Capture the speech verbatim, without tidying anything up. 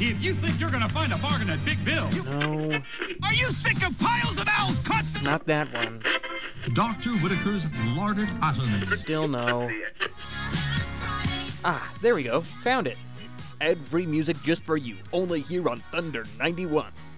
If you think you're gonna find a bargain at Big Bill, you... No. Are you sick of piles of owls constantly? Not that one. Doctor Whitaker's Larded Atoms. Still no. Ah, there we go. Found it. Ad-free music just for you. Only here on Thunder ninety-one.